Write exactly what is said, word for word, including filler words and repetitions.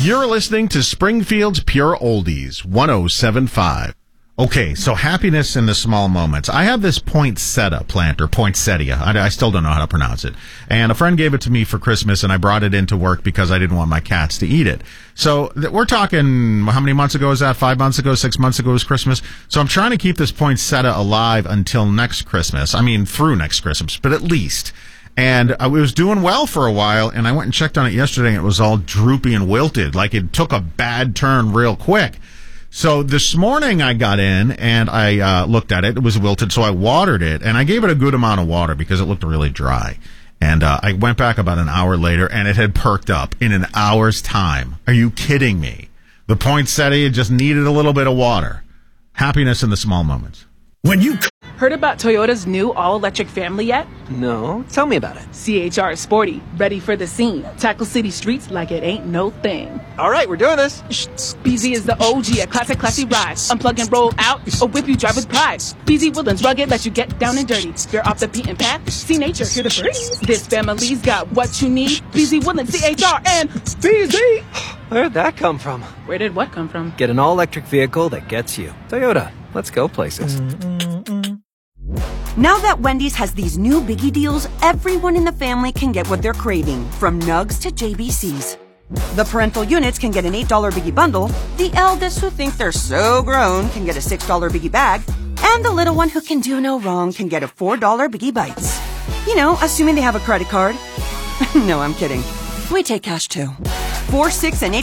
You're listening to Springfield's Pure Oldies, one oh seven point five. Okay, so happiness in the small moments. I have this poinsettia plant, or poinsettia. I, I still don't know how to pronounce it. And a friend gave it to me for Christmas, and I brought it into work because I didn't want my cats to eat it. So th- we're talking, how many months ago is that? Five months ago, six months ago was Christmas? So I'm trying to keep this poinsettia alive until next Christmas. I mean, through next Christmas, but at least. And I was doing well for a while, and I went and checked on it yesterday, and it was all droopy and wilted, like it took a bad turn real quick. So this morning I got in, and I uh, looked at it. It was wilted, so I watered it, and I gave it a good amount of water because it looked really dry. And uh, I went back about an hour later, and it had perked up in an hour's time. Are you kidding me? The poinsettia just needed a little bit of water. Happiness in the small moments. When you Heard about Toyota's new all-electric family yet? No, tell me about it. C H R is sporty, ready for the scene. Tackle city streets like it ain't no thing. All right, we're doing this. Shh, B Z is the O G, a classic, classy ride. Unplug and roll out, or whip you drive with pride. B Z Woodlands rugged, let you get down and dirty. You're off the beaten path, see nature, hear the birds. This family's got what you need. B Z Woodlands, C H R, and B Z. Where'd that come from? Where did what come from? Get an all-electric vehicle that gets you. Toyota, let's go places. Now that Wendy's has these new biggie deals, everyone in the family can get what they're craving, from nugs to J B Cs. The parental units can get an eight dollar biggie bundle, the eldest who think they're so grown can get a six dollar biggie bag, and the little one who can do no wrong can get a four dollar biggie bites. You know, assuming they have a credit card. No, I'm kidding. We take cash too. Four, six, and eight